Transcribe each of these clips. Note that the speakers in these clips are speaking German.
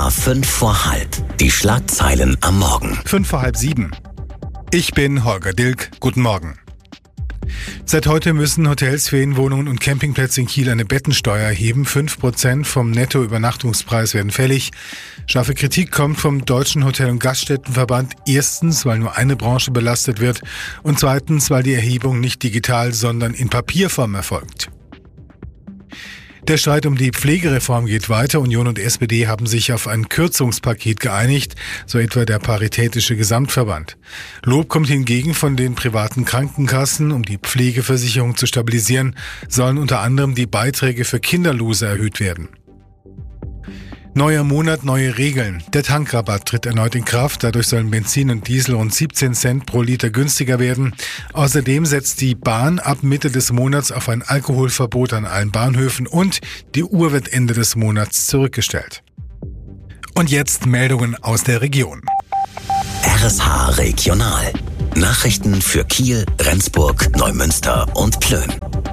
RSH 5 vor halb. Die Schlagzeilen am Morgen. 5 vor halb 7. Ich bin Holger Dilk. Guten Morgen. Seit heute müssen Hotels, Ferienwohnungen und Campingplätze in Kiel eine Bettensteuer erheben. 5% vom Nettoübernachtungspreis werden fällig. Scharfe Kritik kommt vom Deutschen Hotel- und Gaststättenverband. Erstens, weil nur eine Branche belastet wird. Und zweitens, weil die Erhebung nicht digital, sondern in Papierform erfolgt. Der Streit um die Pflegereform geht weiter. Union und SPD haben sich auf ein Kürzungspaket geeinigt, so etwa der Paritätische Gesamtverband. Lob kommt hingegen von den privaten Krankenkassen. Um die Pflegeversicherung zu stabilisieren, sollen unter anderem die Beiträge für Kinderlose erhöht werden. Neuer Monat, neue Regeln. Der Tankrabatt tritt erneut in Kraft. Dadurch sollen Benzin und Diesel rund 17 Cent pro Liter günstiger werden. Außerdem setzt die Bahn ab Mitte des Monats auf ein Alkoholverbot an allen Bahnhöfen und die Uhr wird Ende des Monats zurückgestellt. Und jetzt Meldungen aus der Region. RSH Regional. Nachrichten für Kiel, Rendsburg, Neumünster und Plön.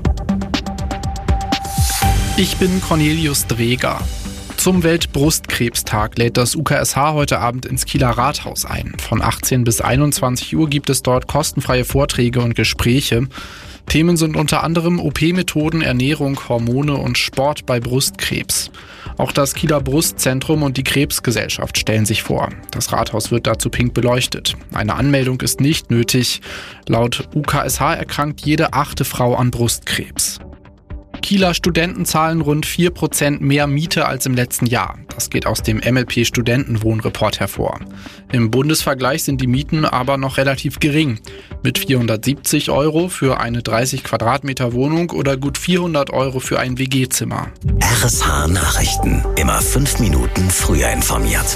Ich bin Cornelius Dreger. Zum Weltbrustkrebstag lädt das UKSH heute Abend ins Kieler Rathaus ein. Von 18 bis 21 Uhr gibt es dort kostenfreie Vorträge und Gespräche. Themen sind unter anderem OP-Methoden, Ernährung, Hormone und Sport bei Brustkrebs. Auch das Kieler Brustzentrum und die Krebsgesellschaft stellen sich vor. Das Rathaus wird dazu pink beleuchtet. Eine Anmeldung ist nicht nötig. Laut UKSH erkrankt jede 8. Frau an Brustkrebs. Kieler Studenten zahlen rund 4% mehr Miete als im letzten Jahr. Das geht aus dem MLP Studentenwohnreport hervor. Im Bundesvergleich sind die Mieten aber noch relativ gering. Mit 470 € für eine 30 Quadratmeter Wohnung oder gut 400 € für ein WG-Zimmer. RSH Nachrichten. Immer 5 Minuten früher informiert.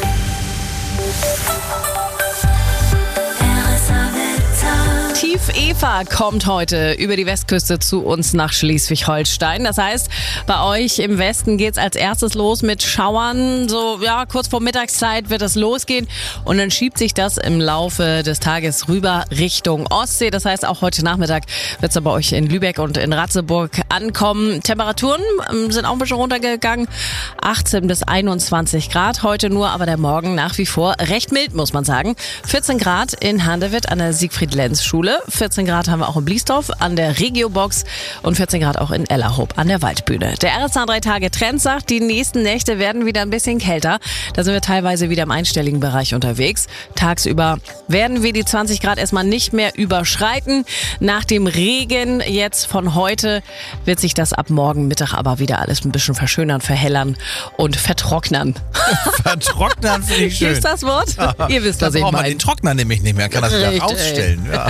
Tief Eva kommt heute über die Westküste zu uns nach Schleswig-Holstein. Das heißt, bei euch im Westen geht's als erstes los mit Schauern. So, ja, kurz vor Mittagszeit wird es losgehen. Und dann schiebt sich das im Laufe des Tages rüber Richtung Ostsee. Das heißt, auch heute Nachmittag wird's dann bei euch in Lübeck und in Ratzeburg ankommen. Temperaturen sind auch ein bisschen runtergegangen. 18 bis 21 Grad heute nur, aber der Morgen nach wie vor recht mild, muss man sagen. 14 Grad in Handewitt an der Siegfried-Lenz-Schule. 14 Grad haben wir auch in Bliesdorf an der Regiobox und 14 Grad auch in Ellerhoop an der Waldbühne. Der RSH 3-Tage-Trend sagt, die nächsten Nächte werden wieder ein bisschen kälter. Da sind wir teilweise wieder im einstelligen Bereich unterwegs. Tagsüber werden wir die 20 Grad erstmal nicht mehr überschreiten. Nach dem Regen jetzt von heute wird sich das ab morgen Mittag aber wieder alles ein bisschen verschönern, verhellern und vertrocknen. Vertrocknen finde ich schön. Ist das Wort? Ihr wisst, was ich braucht man meine. den Trockner nämlich nicht mehr, kann das wieder rausstellen. Ja.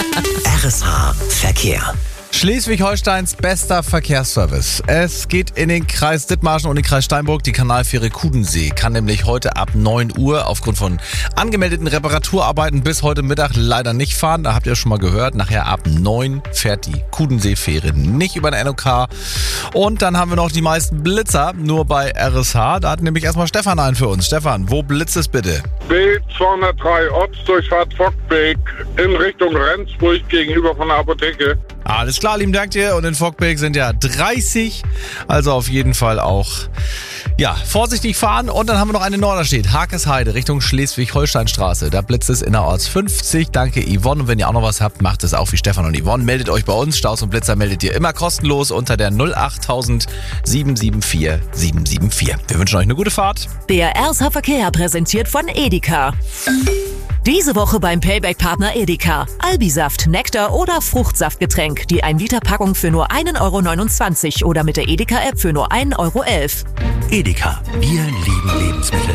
RSH Verkehr. Schleswig-Holsteins bester Verkehrsservice. Es geht in den Kreis Dithmarschen und den Kreis Steinburg. Die Kanalfähre Kudensee kann nämlich heute ab 9 Uhr aufgrund von angemeldeten Reparaturarbeiten bis heute Mittag leider nicht fahren. Da habt ihr schon mal gehört. Nachher ab 9 fährt die Kudensee-Fähre nicht über den NOK. Und dann haben wir noch die meisten Blitzer nur bei RSH. Da hat nämlich erstmal Stefan einen für uns. Stefan, wo blitzt es bitte? B203 Ortsdurchfahrt Fockbeek in Richtung Rendsburg gegenüber von der Apotheke. Alles klar, lieben Dank dir. Und in Fockbeek sind ja 30. Also auf jeden Fall auch, ja, vorsichtig fahren. Und dann haben wir noch eine Norderstedt, Hakesheide, Richtung Schleswig-Holstein-Straße. Da blitzt es innerorts 50. Danke, Yvonne. Und wenn ihr auch noch was habt, macht es auch wie Stefan und Yvonne. Meldet euch bei uns. Staus und Blitzer meldet ihr immer kostenlos unter der 08000 774 774. Wir wünschen euch eine gute Fahrt. Der RSH Verkehr präsentiert von Edeka. Diese Woche beim Payback-Partner Edeka. Albisaft, Nektar oder Fruchtsaftgetränk. Die 1-Liter-Packung für nur 1,29 € oder mit der Edeka-App für nur 1,11 €. Edeka. Wir lieben Lebensmittel.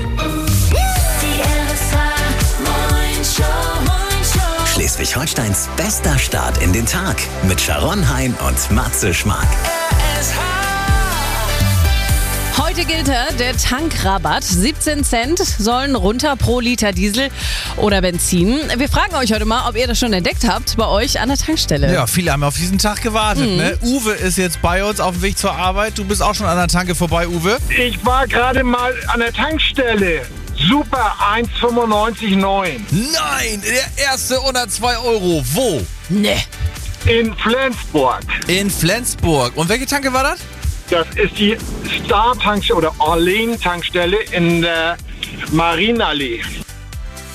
Schleswig-Holsteins bester Start in den Tag mit Sharon Hein und Matze Schmark. Heute gilt der Tankrabatt. 17 Cent sollen runter pro Liter Diesel oder Benzin. Wir fragen euch heute mal, ob ihr das schon entdeckt habt bei euch an der Tankstelle. Ja, viele haben auf diesen Tag gewartet. Ne? Uwe ist jetzt bei uns auf dem Weg zur Arbeit. Du bist auch schon an der Tanke vorbei, Uwe. Ich war gerade mal an der Tankstelle. Super, 1,95,9. Nein, der erste unter 2 €. Wo? Ne. In Flensburg. In Flensburg. Und welche Tanke war das? Das ist die Star-Tankstelle oder Orlen-Tankstelle in der Marienallee.